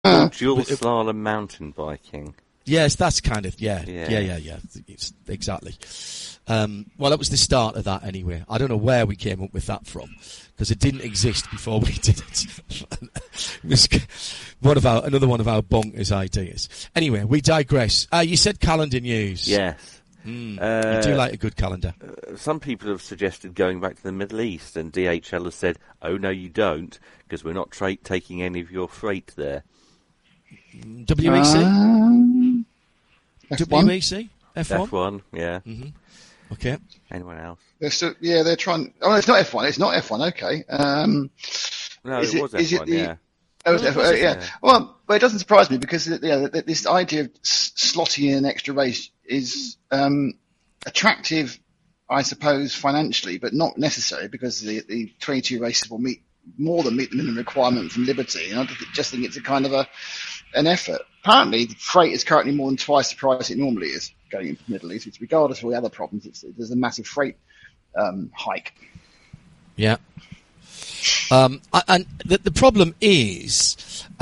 Dual slalom mountain biking. Yes, that's kind of, yeah. Exactly. Well, that was the start of that anyway. I don't know where we came up with that from, because it didn't exist before we did it. It was another one of our bonkers ideas. Anyway, we digress. You said calendar news. Yes. You do like a good calendar. Some people have suggested going back to the Middle East, and DHL has said, oh, no, you don't, because we're not taking any of your freight there. WEC? WEC? F1? F1, yeah. Mm-hmm. Okay. Anyone else? They're trying... Oh, it's not F1. It's not F1, okay. No, it was F1, yeah. Oh, it was F1, yeah. Well, but it doesn't surprise me, because this idea of slotting in an extra race is attractive, I suppose, financially, but not necessary, because the 22 races will more than meet the minimum requirement from Liberty, and I just think it's a kind of an effort. Apparently, the freight is currently more than twice the price it normally is going into the Middle East, which, regardless of all the other problems, there's a massive freight hike. Yeah. And the problem is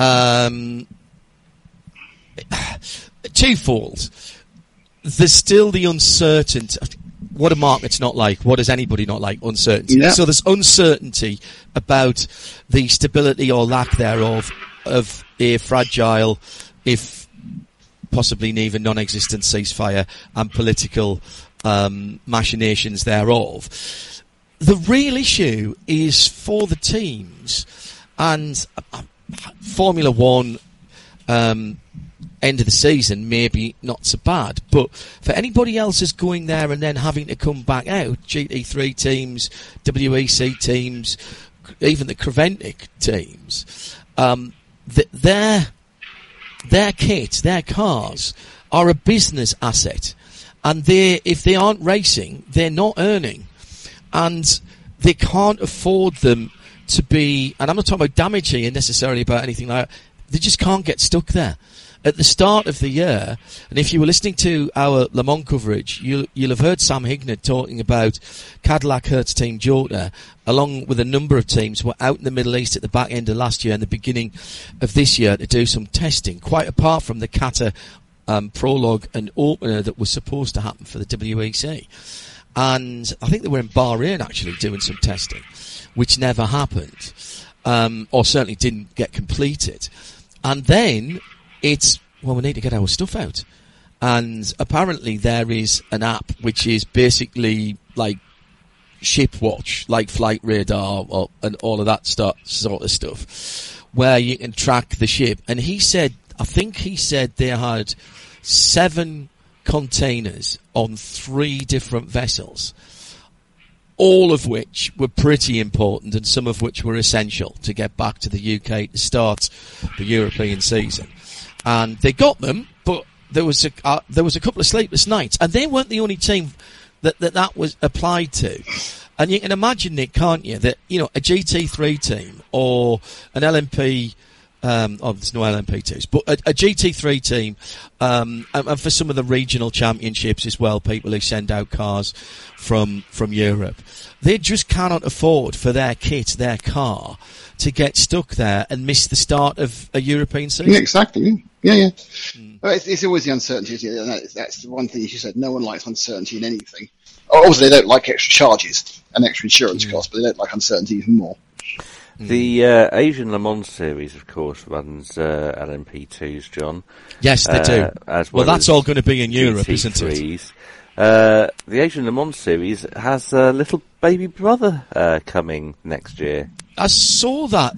twofold. There's still the uncertainty. What a market's not like. What does anybody not like? Uncertainty. Yeah. So there's uncertainty about the stability or lack thereof of a fragile, if possibly even non-existent ceasefire and political machinations thereof. The real issue is for the teams, and Formula One end of the season maybe not so bad, but for anybody else who's going there and then having to come back out, GT3 teams, WEC teams, even the Creventic teams, their kit, their cars are a business asset, and if they aren't racing, they're not earning, and they can't afford them to be, and I'm not talking about damaging necessarily about anything like that, they just can't get stuck there. At the start of the year, and if you were listening to our Le Mans coverage, you'll have heard Sam Hignett talking about Cadillac Hertz Team Jota, along with a number of teams, were out in the Middle East at the back end of last year and the beginning of this year to do some testing, quite apart from the Qatar prologue and opener that was supposed to happen for the WEC. And I think they were in Bahrain actually doing some testing, which never happened, or certainly didn't get completed. And then it's, well, we need to get our stuff out. And apparently there is an app which is basically like ship watch, like Flight Radar and all of that sort of stuff, where you can track the ship. And I think he said they had 7 containers on 3 different vessels, all of which were pretty important and some of which were essential to get back to the UK to start the European season. And they got them, but there was a couple of sleepless nights, and they weren't the only team that was applied to. And you can imagine, Nick, can't you, that, you know, a GT3 team or an LMP, there's no LMP2s, but a GT3 team, and for some of the regional championships as well, people who send out cars from Europe, they just cannot afford for their kit, their car, to get stuck there and miss the start of a European season. Yeah, exactly. Yeah. Well, it's always the uncertainty. That's the one thing you said. No one likes uncertainty in anything. Also, they don't like extra charges and extra insurance costs, but they don't like uncertainty even more. The Asian Le Mans series, of course, runs LMP2s, John. Yes, they do. Well, that's all going to be in Europe, isn't it? The Asian Le Mans series has a little baby brother coming next year. I saw that.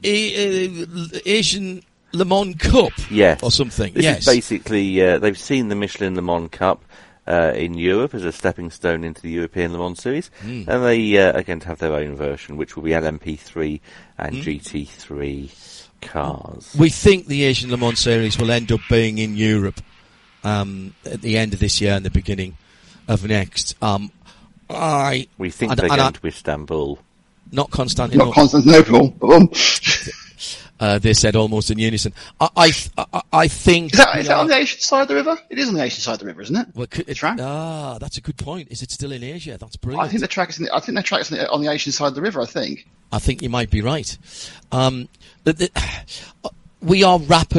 Asian Le Mans Cup, yes, or something. This is basically, they've seen the Michelin Le Mans Cup in Europe as a stepping stone into the European Le Mans series, and they are going to have their own version, which will be LMP3 and GT3 cars. We think the Asian Le Mans series will end up being in Europe at the end of this year and the beginning of next. We think they're going to Istanbul. Not Constantinople. Not Constantinople. They said almost in unison. I think... Is that on the Asian side of the river? It is on the Asian side of the river, isn't it? Well, track? That's a good point. Is it still in Asia? That's brilliant. I think the track is on the Asian side of the river, I think. I think you might be right. we are rapidly